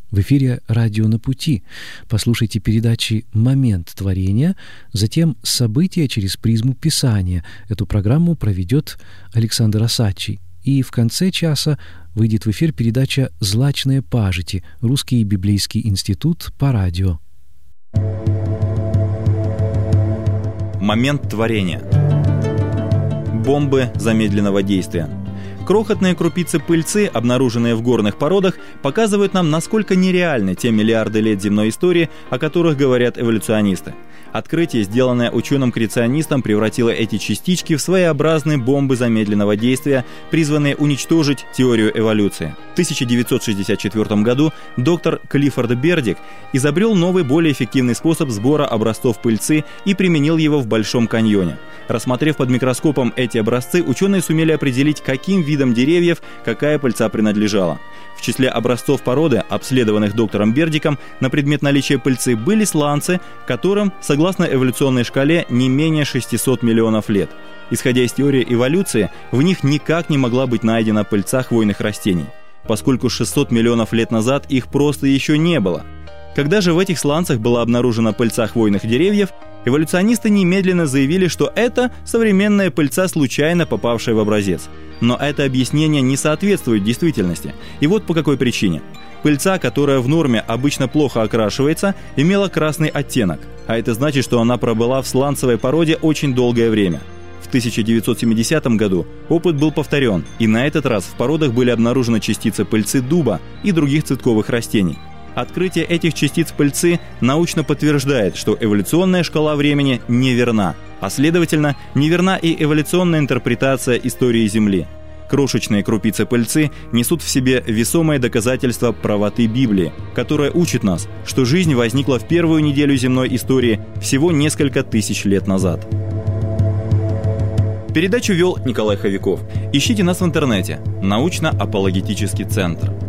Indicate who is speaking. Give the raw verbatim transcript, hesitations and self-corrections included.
Speaker 1: В эфире «Радио на пути». Послушайте передачи «Момент творения», затем «События через призму Писания». Эту программу проведет Александр Осадчий. И в конце часа выйдет в эфир передача «Злачные пажити. Русский библейский институт» по радио.
Speaker 2: Момент творения. Бомбы замедленного действия. Крохотные крупицы пыльцы, обнаруженные в горных породах, показывают нам, насколько нереальны те миллиарды лет земной истории, о которых говорят эволюционисты. Открытие, сделанное ученым-креационистом, превратило эти частички в своеобразные бомбы замедленного действия, призванные уничтожить теорию эволюции. В тысяча девятьсот шестьдесят четвёртом году доктор Клиффорд Бердик изобрел новый, более эффективный способ сбора образцов пыльцы и применил его в Большом каньоне. Рассмотрев под микроскопом эти образцы, ученые сумели определить, каким видам деревьев какая пыльца принадлежала. В числе образцов породы, обследованных доктором Бердиком на предмет наличия пыльцы, были сланцы, которым, согласно эволюционной шкале, не менее шестисот миллионов лет. Исходя из теории эволюции, в них никак не могла быть найдена пыльца хвойных растений, поскольку шестьсот миллионов лет назад их просто еще не было. Когда же в этих сланцах была обнаружена пыльца хвойных деревьев, эволюционисты немедленно заявили, что это современная пыльца, случайно попавшая в образец. Но это объяснение не соответствует действительности. И вот по какой причине. Пыльца, которая в норме обычно плохо окрашивается, имела красный оттенок, а это значит, что она пробыла в сланцевой породе очень долгое время. В тысяча девятьсот семидесятом году опыт был повторен, и на этот раз в породах были обнаружены частицы пыльцы дуба и других цветковых растений. Открытие этих частиц пыльцы научно подтверждает, что эволюционная шкала времени неверна, а следовательно, неверна и эволюционная интерпретация истории Земли. Крошечные крупицы пыльцы несут в себе весомое доказательство правоты Библии, которая учит нас, что жизнь возникла в первую неделю земной истории всего несколько тысяч лет назад. Передачу вел Николай Ховяков. Ищите нас в интернете. Научно-апологетический центр.